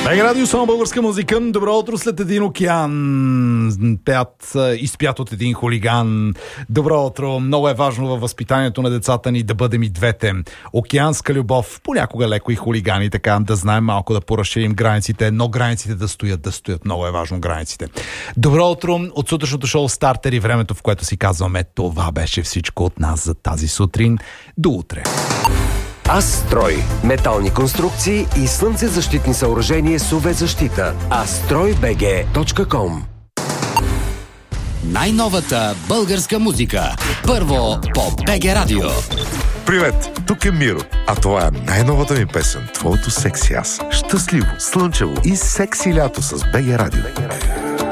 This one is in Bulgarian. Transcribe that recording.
Мега радио, само българска музика. Добро утро след един океан. Изпят от един хулиган. Добро утро. Много е важно във възпитанието на децата ни да бъдем и двете. Океанска любов, понякога леко и хулигани, така да знаем малко да поразширим границите, но границите да стоят. Много е важно границите. Добро утро от сутрешното шоу Стартер и времето, в което си казваме: това беше всичко от нас за тази сутрин. До утре. Астрой. Метални конструкции и слънцезащитни съоръжения с UV-защита. astroybg.com. Най-новата българска музика. Първо по БГ Радио. Привет, тук е Миро, а това е най-новата ми песен, твоето секси аз. Щастливо, слънчево и секси лято с БГ Радио.